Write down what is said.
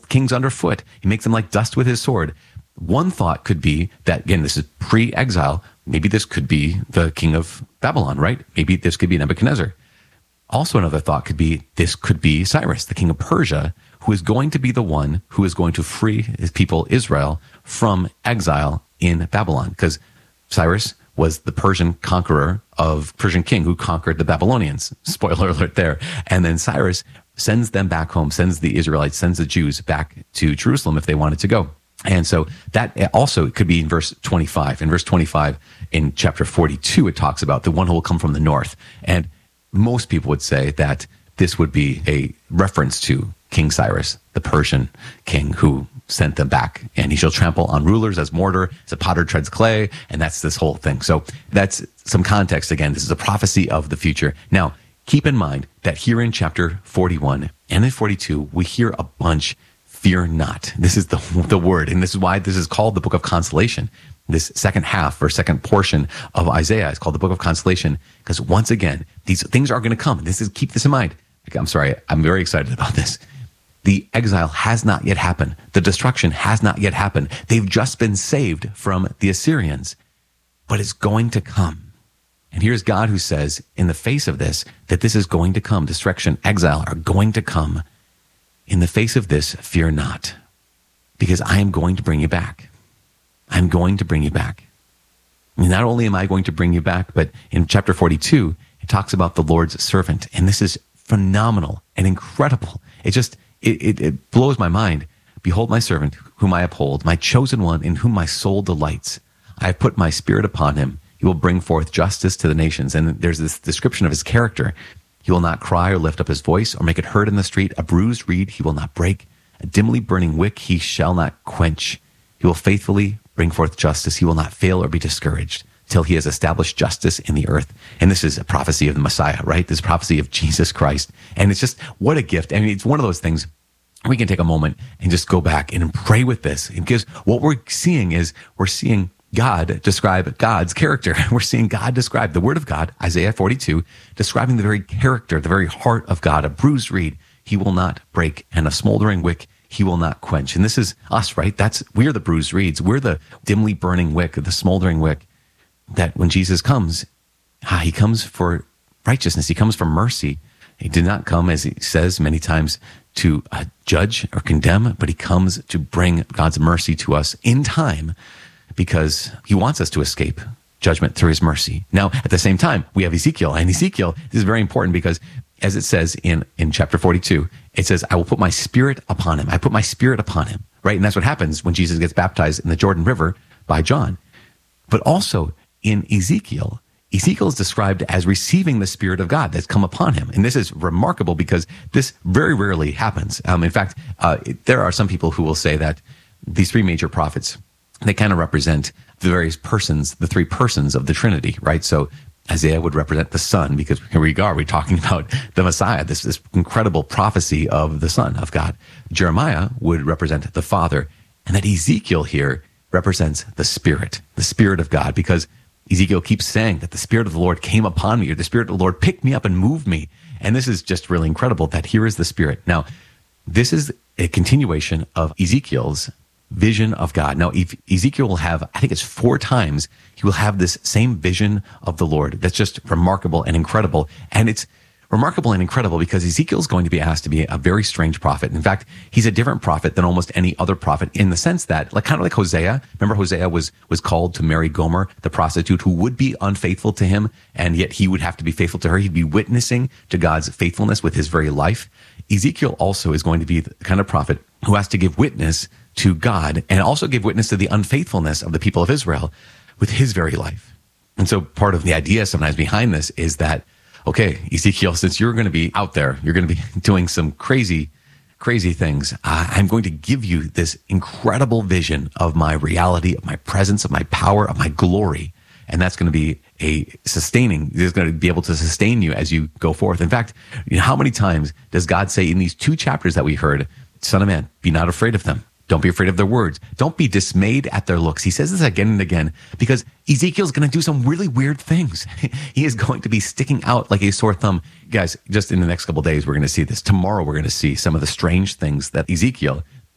kings underfoot. He makes them like dust with his sword. One thought could be that, again, this is pre-exile. Maybe this could be the king of Babylon, right? Maybe this could be Nebuchadnezzar. Also, another thought could be this could be Cyrus, the king of Persia, who is going to be the one who is going to free his people Israel from exile in Babylon. Because Cyrus was the Persian king who conquered the Babylonians. Spoiler alert there. And then Cyrus sends them back home, sends the Israelites, sends the Jews back to Jerusalem if they wanted to go. And so that also could be in verse 25. In verse 25, in chapter 42, it talks about the one who will come from the north. And most people would say that this would be a reference to King Cyrus, the Persian king who sent them back. And he shall trample on rulers as mortar, as a potter treads clay. And that's this whole thing. So that's some context. Again, this is a prophecy of the future. Now, keep in mind that here in chapter 41 and in 42, we hear a bunch. Fear not. This is the word. And this is why this is called the book of consolation. This second half or second portion of Isaiah is called the book of consolation, because once again, these things are going to come. Keep this in mind. I'm sorry. I'm very excited about this. The exile has not yet happened. The destruction has not yet happened. They've just been saved from the Assyrians, but it's going to come. And here's God who says in the face of this, that this is going to come. Destruction, exile are going to come. In the face of this, fear not, because I am going to bring you back. I'm going to bring you back. I mean, not only am I going to bring you back, but in chapter 42, it talks about the Lord's servant. And this is phenomenal and incredible. It blows my mind. Behold my servant, whom I uphold, my chosen one, in whom my soul delights. I have put my spirit upon him. He will bring forth justice to the nations. And there's this description of his character. He will not cry or lift up his voice or make it heard in the street. A bruised reed he will not break. A dimly burning wick he shall not quench. He will faithfully bring forth justice. He will not fail or be discouraged till he has established justice in the earth. And this is a prophecy of the Messiah, right? This prophecy of Jesus Christ. And it's just, what a gift. I mean, it's one of those things we can take a moment and just go back and pray with this. Because what we're seeing is we're seeing God describe God's character. We're seeing God describe the word of God, Isaiah 42, describing the very character, the very heart of God. A bruised reed he will not break, and a smoldering wick he will not quench. And this is us, right? We're the bruised reeds. We're the dimly burning wick, the smoldering wick, that when Jesus comes, he comes for righteousness. He comes for mercy. He did not come, as he says many times, to judge or condemn, but he comes to bring God's mercy to us in time, because he wants us to escape judgment through his mercy. Now, at the same time, we have Ezekiel. And Ezekiel, this is very important because, as it says in chapter 42, it says, I will put my spirit upon him. I put my spirit upon him, right? And that's what happens when Jesus gets baptized in the Jordan River by John. But also in Ezekiel is described as receiving the Spirit of God that's come upon him. And this is remarkable because this very rarely happens. In fact, there are some people who will say that these three major prophets, they kind of represent the various persons, the three persons of the Trinity, right? So Isaiah would represent the Son, because here we are, we're talking about the Messiah, this incredible prophecy of the Son of God. Jeremiah would represent the Father, and that Ezekiel here represents the Spirit of God, because Ezekiel keeps saying that the Spirit of the Lord came upon me, or the Spirit of the Lord picked me up and moved me. And this is just really incredible that here is the Spirit. Now, this is a continuation of Ezekiel's vision of God. Now, Ezekiel will have, I think it's 4 times, he will have this same vision of the Lord. That's just remarkable and incredible. And it's remarkable and incredible because Ezekiel is going to be asked to be a very strange prophet. In fact, he's a different prophet than almost any other prophet, in the sense that, kind of like Hosea. Remember, Hosea was called to marry Gomer, the prostitute, who would be unfaithful to him, and yet he would have to be faithful to her. He'd be witnessing to God's faithfulness with his very life. Ezekiel also is going to be the kind of prophet who has to give witness to God and also give witness to the unfaithfulness of the people of Israel with his very life. And so part of the idea sometimes behind this is that, okay, Ezekiel, since you're going to be out there, you're going to be doing some crazy things, I'm going to give you this incredible vision of my reality, of my presence, of my power, of my glory. And that's going to be it's going to be able to sustain you as you go forth. In fact, how many times does God say in these 2 chapters that we heard, Son of man, be not afraid of them. Don't be afraid of their words. Don't be dismayed at their looks. He says this again and again because Ezekiel's going to do some really weird things. He is going to be sticking out like a sore thumb. Guys, just in the next couple of days, we're going to see this. Tomorrow, we're going to see some of the strange things that Ezekiel